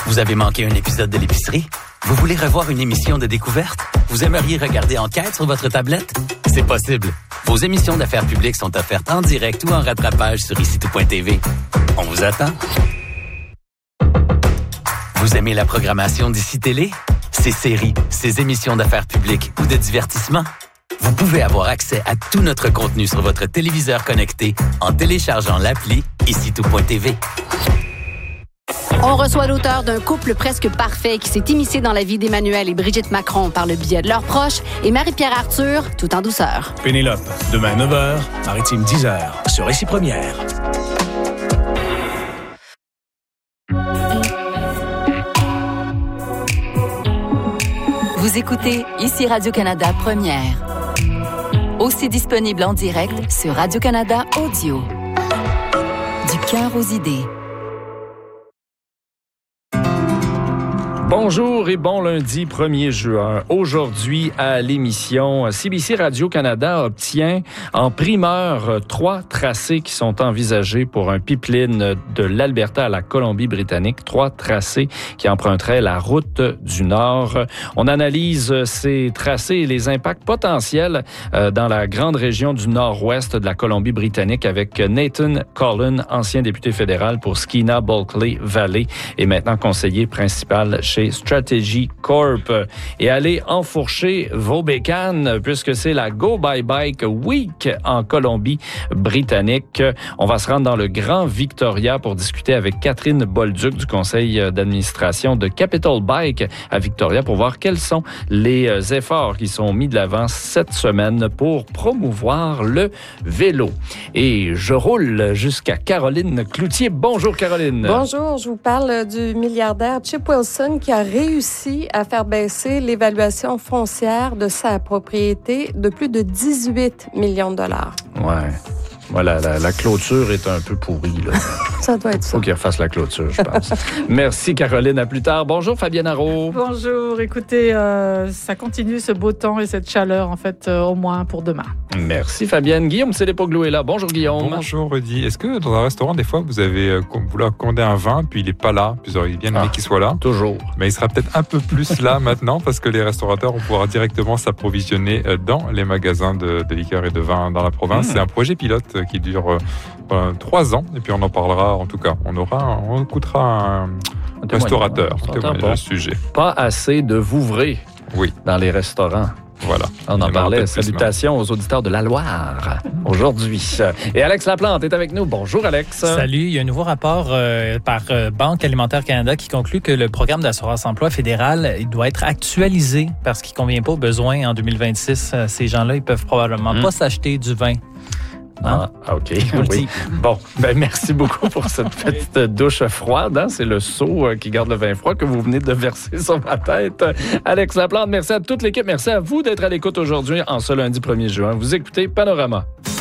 Vous avez manqué un épisode de l'épicerie? Vous voulez revoir une émission de découverte? Vous aimeriez regarder Enquête sur votre tablette? C'est possible. Vos émissions d'affaires publiques sont offertes en direct ou en rattrapage sur icitout.tv. On vous attend. Vous aimez la programmation d'Ici Télé? Ses séries, ses émissions d'affaires publiques ou de divertissement? Vous pouvez avoir accès à tout notre contenu sur votre téléviseur connecté en téléchargeant l'appli icitout.tv. On reçoit l'auteur d'un couple presque parfait qui s'est immiscé dans la vie d'Emmanuel et Brigitte Macron par le biais de leurs proches et Marie-Pierre Arthur, tout en douceur. Pénélope, demain 9h, Maritime 10h, sur Ici Première. Vous écoutez Ici Radio-Canada Première. Aussi disponible en direct sur Radio-Canada Audio. Du cœur aux idées. Bonjour et bon lundi 1er juin. Aujourd'hui, à l'émission, CBC Radio-Canada obtient en primeur 3 tracés qui sont envisagés pour un pipeline de l'Alberta à la Colombie-Britannique. 3 tracés qui emprunteraient la route du Nord. On analyse ces tracés et les impacts potentiels dans la grande région du Nord-Ouest de la Colombie-Britannique avec Nathan Cullen, ancien député fédéral pour Skeena-Bulkley Valley et maintenant conseiller principal chez Strategy Corp. Et allez enfourcher vos bécanes puisque c'est la Go by Bike Week en Colombie-Britannique. On va se rendre dans le Grand Victoria pour discuter avec Catherine Bolduc du conseil d'administration de Capital Bike à Victoria pour voir quels sont les efforts qui sont mis de l'avant cette semaine pour promouvoir le vélo. Et je roule jusqu'à Caroline Cloutier. Bonjour Caroline. Bonjour, je vous parle du milliardaire Chip Wilson qui a réussi à faire baisser l'évaluation foncière de sa propriété de plus de 18 millions de dollars. Ouais. Voilà, la clôture est un peu pourrie, là. Ça doit être ça. Faut qu'il refasse la clôture, je pense. Merci, Caroline. À plus tard. Bonjour, Fabienne Arrault. Bonjour. Écoutez, ça continue ce beau temps et cette chaleur, en fait, au moins pour demain. Merci, Fabienne. Guillaume Célépoglou est là. Bonjour, Guillaume. Bonjour, Rudy. Est-ce que dans un restaurant, des fois, vous avez voulu commander un vin, puis il n'est pas là, puis vous auriez bien aimé qu'il soit là? Toujours. Mais il sera peut-être un peu plus là maintenant, parce que les restaurateurs vont pouvoir directement s'approvisionner dans les magasins de liqueurs et de vins dans la province. C'est un projet pilote qui dure 3 ans, et puis on en parlera, en tout cas. On écoutera un restaurateur témoigner le sujet. Pas assez de Vouvray dans les restaurants. Voilà. On en parlait. Salutations aux auditeurs de la Loire aujourd'hui. Et Alex Laplante est avec nous. Bonjour, Alex. Salut. Il y a un nouveau rapport par Banque alimentaire Canada qui conclut que le programme d'assurance-emploi fédéral il doit être actualisé parce qu'il ne convient pas aux besoins en 2026. Ces gens-là, ils peuvent probablement pas s'acheter du vin. OK. Oui. Bon, merci beaucoup pour cette petite douche froide. Hein? C'est le seau qui garde le vin froid que vous venez de verser sur ma tête. Alex Laplante, merci à toute l'équipe. Merci à vous d'être à l'écoute aujourd'hui en ce lundi 1er juin. Vous écoutez Panorama.